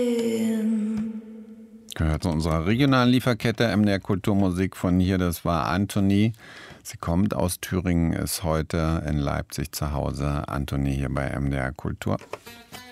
Gehört zu unserer regionalen Lieferkette MDR Kulturmusik von hier. Das war Anthony. Sie kommt aus Thüringen, ist heute in Leipzig zu Hause. Anthony hier bei MDR Kultur.